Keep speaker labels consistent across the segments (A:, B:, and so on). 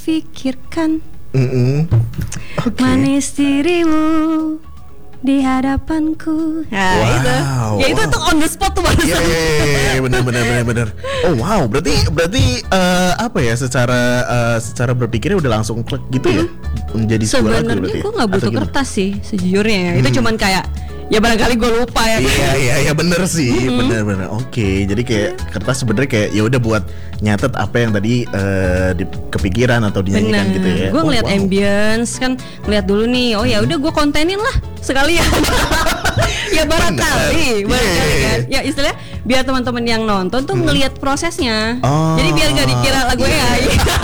A: pikirkan.
B: Okay.
A: Manis dirimu di hadapanku. Nah,
B: Wow,
A: itu. Ya itu
B: wow.
A: tuh on the spot tuh barusan.
B: Iya, benar. Oh wow, berarti apa ya, secara berpikirnya udah langsung klik gitu ya, menjadi sebuah lagu berarti.
A: Sebenarnya gue nggak
B: Atau
A: butuh
B: gimana?
A: kertas sih sejujurnya ya. Itu cuman kayak ya barangkali gue lupa ya.
B: Iya bener sih, bener. Oke, jadi kayak kertas sebenarnya kayak ya udah buat nyatet apa yang tadi di kepikiran atau dinyanyikan gitu ya.
A: Gue ngeliat
B: wow.
A: ambience kan, ngeliat dulu nih. Oh ya udah gue kontenin lah sekalian. Ya barangkali kan. Ya istilahnya biar teman-teman yang nonton tuh ngelihat prosesnya.
B: Oh.
A: Jadi biar gak dikira lagu AI.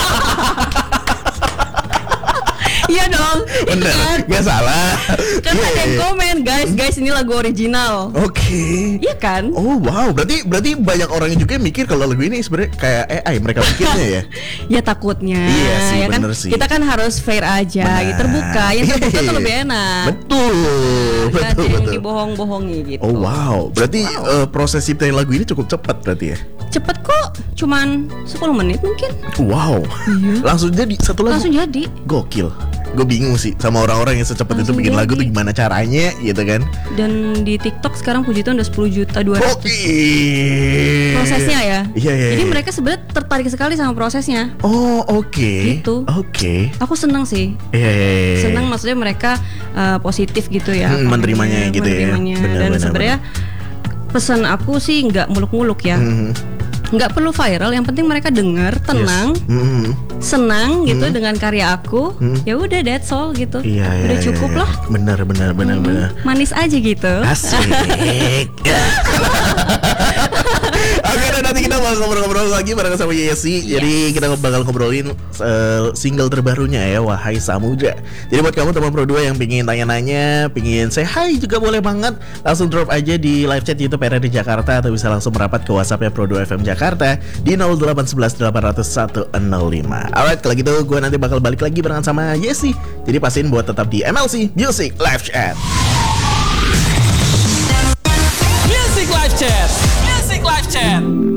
A: Iya dong.
B: Bener, nggak salah.
A: Kan ada yang komen, guys ini lagu original.
B: Oke.
A: Iya kan?
B: Oh wow, berarti banyak orang juga yang mikir kalau lagu ini sebenarnya kayak AI mereka pikirnya ya.
A: Ya takutnya.
B: Iya sih,
A: ya kan?
B: bener sih.
A: Kita kan harus fair aja,
B: Benar.
A: gitu, terbuka. Yang terbuka tuh lebih enak.
B: Betul.
A: Gak ada yang
B: betul.
A: dibohong-bohongi gitu.
B: Oh wow, berarti proses ciptain lagu ini cukup cepat berarti ya?
A: Cepet kok, cuman 10 menit mungkin.
B: Wow, langsung jadi satu lagu.
A: Langsung jadi.
B: Gokil. Gue bingung sih sama orang-orang yang secepat itu
A: Langsung
B: bikin lagu tuh
A: jadi.
B: gimana caranya gitu kan.
A: Dan di TikTok sekarang puji Tuhan udah 10 juta 200
B: Gokil.
A: prosesnya ya.
B: Iya.
A: Jadi mereka sebenarnya tertarik sekali sama prosesnya.
B: Oh oke.
A: Gitu.
B: Oke.
A: Aku seneng sih.
B: Iya.
A: Seneng maksudnya mereka positif gitu ya.
B: Menerimanya gitu ya.
A: Menerimanya.
B: Benar,
A: Dan
B: benar,
A: sebenarnya pesan aku sih nggak muluk-muluk ya. Nggak perlu viral, yang penting mereka dengar, tenang, senang gitu dengan karya aku. Ya udah that's all gitu.
B: Iya,
A: udah cukup lah.
B: Benar.
A: Manis aja gitu.
B: Asik. Oke, dan nanti kita bakal ngobrol-ngobrol lagi bareng sama Yesi. Jadi kita bakal ngobrolin single terbarunya ya, Wahai Samudra. Jadi buat kamu teman Pro 2 yang pingin tanya-nanya, pingin say hi juga boleh banget, langsung drop aja di live chat YouTube RRD Jakarta atau bisa langsung merapat ke WhatsApp-nya Pro 2 FM Jakarta di 0811 800 105. Alright, kalau gitu gue nanti bakal balik lagi barengan sama Yesi. Jadi pastiin buat tetap di MLC Music Live Chat.
C: Music Live Chat.